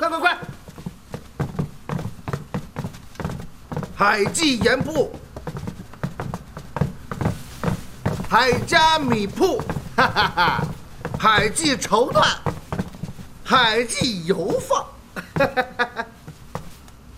快！海记盐铺，海家米铺，哈哈哈！海记绸缎，海记油坊，哈哈哈！